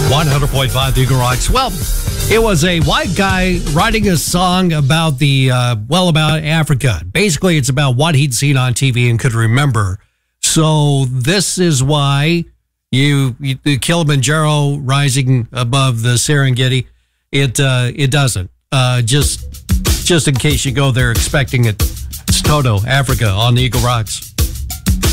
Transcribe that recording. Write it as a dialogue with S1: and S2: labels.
S1: 100.5 The Eagle Rocks. Well, it was a white guy writing a song about about Africa. Basically, it's about what he'd seen on TV and could remember. So this is why the Kilimanjaro rising above the Serengeti, it doesn't. Just in case you go there expecting it. It's Toto, Africa on the Eagle Rocks.